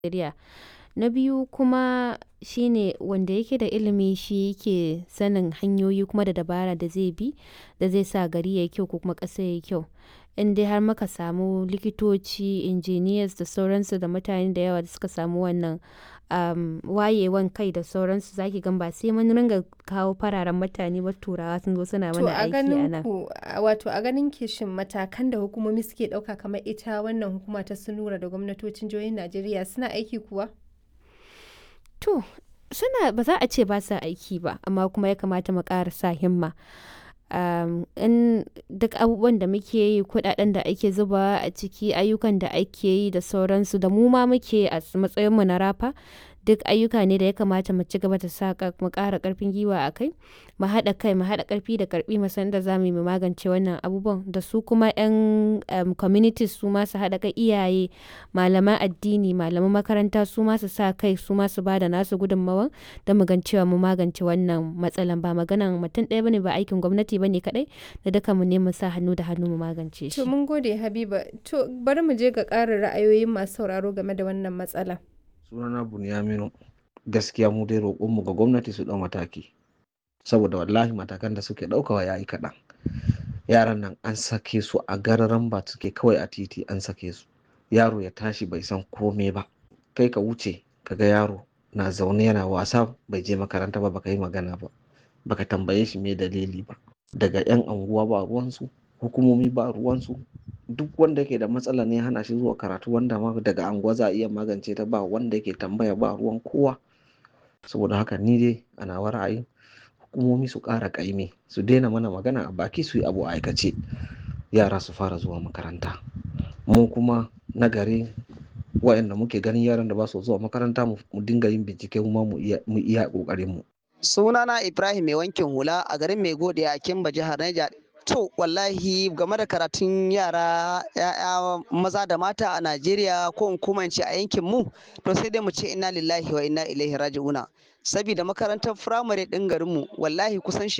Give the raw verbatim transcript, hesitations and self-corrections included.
Najeriya. Na biyu kuma shine wanda yake da ilimi shi yake sanin hanyoyi kuma da dabara da zai bi da zai sa gari yayi kyau ko kuma ƙasa yayi kyau. In dai har muka samu likitoci, engineers da sauransu da mutane da yawa da suka samu wannan um, wayewan kai da sauransu zaki gan ba sai mun ringa kawo fararen mutane ba turawa sun zo suna To mana a aiki a ganin nan. ku a- wato a ganin ki shin matakan da hukumomi suke ɗauka kamar ita wannan hukuma ta Sunura da gwamnatocin jihohin Najeriya suna aiki kuwa? To, suna ba za a ce ba sa aiki ba, amma kuma ya kamata mu ƙara sa himma. Um, in duk abubuwan da muke yi, kuɗaɗen da ake zubawa a ciki, ayyukan da ake yi da sauransu da mu ma muke a matsayinmu na rafa, duk ayyuka ne da ya kamata mu ci gaba da sa ƙa- mu ƙara ƙarfin gwiwa a kai, mu haɗa kai, mu haɗa ƙarfi da ƙarfi mu san da za mu yi mu magance wannan abubuwan da su kuma 'yan um, communities su ma su haɗa kai iyaye, malaman addini, malaman makaranta su ma su sa kai su ma su ba da nasu gudunmawan don mu gan cewa mu magance wannan matsalan ba maganan mutum ɗaya bane ba aikin gwamnati bane kaɗai da duka mu ne mu sa hannu da hannu mu magance To shi. mun gode Habiba. To bari mu je ga ƙarin ra'ayoyin masu sauraro game da wannan matsala. Sunana Bunyaminu. Gaskiya mu dai roƙonmu ga gwamnati su ɗau mataki. Saboda wallahi matakan da suke ɗaukawa ya yi kaɗan. Yaran nan an sake su a gararan ba suke kawai a titi an sake su. Yaro ya tashi bai san kome ba. Kai ka wuce ka ga yaro na zaune yana wasa bai je makaranta ba baka yi magana ba. Baka tambaye shi me dalili ba. Daga 'yan anguwa ba ruwansu, hukumomi ba ruwansu. Duk wanda yake da matsala ne hana shi zuwa karatu wanda ma daga anguwa za a iya magance ta ba wanda yake tambaya ba ruwan kowa. Saboda haka ni dai a nawa ra'ayin hukumomi su ƙara ƙaimi su daina mana magana a baki su yi abu a aikace. Yara su fara zuwa makaranta. Mu kuma na gari waɗanda muke ganin yaran da ba su zuwa makaranta mu mu dinga yin bincike mu ma mu iya mu iya ƙoƙarin mu. Sunana Ibrahim mai wankin hula a garin Mai Gode a Kimba jihar Niger. To wallahi game da karatun yara ya'ya maza da mata a Najeriya ko in kuma in ce a yankin mu to sai dai mu ce inna lillahi wa inna ilaihi raji'una. Sabida makarantar firamare ɗin garin mu wallahi kusan